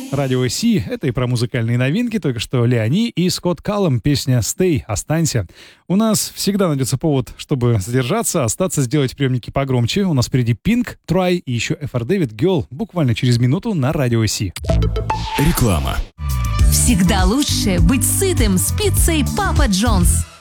Радио Си. Это и про музыкальные новинки. Только что Леони и Скотт Каллам, песня «Stay», «Останься». У нас всегда найдется повод, чтобы задержаться, остаться, сделать приемники погромче. У нас впереди Pink, Try и еще FR David Girl буквально через минуту на Радио Си. Реклама. Всегда лучше быть сытым с пиццей Папа Джонс.